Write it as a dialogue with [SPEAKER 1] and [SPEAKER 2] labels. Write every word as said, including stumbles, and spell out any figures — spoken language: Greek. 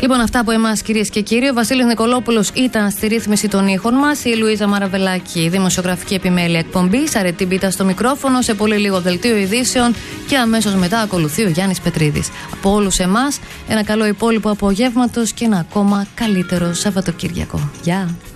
[SPEAKER 1] Λοιπόν, αυτά από εμάς, κυρίες και κύριοι. Ο Βασίλης Νικολόπουλος ήταν στη ρύθμιση των ήχων μας. Η Λουίζα Μαραβελάκη, δημοσιογραφική επιμέλεια εκπομπής. Αρετή Μπίτα στο μικρόφωνο. Σε πολύ λίγο δελτίο ειδήσεων. Και αμέσως μετά ακολουθεί ο Γιάννης Πετρίδης. Από όλους εμάς, ένα καλό υπόλοιπο απογεύματος και ένα ακόμα καλύτερο Σαββατοκύριακο. Γεια!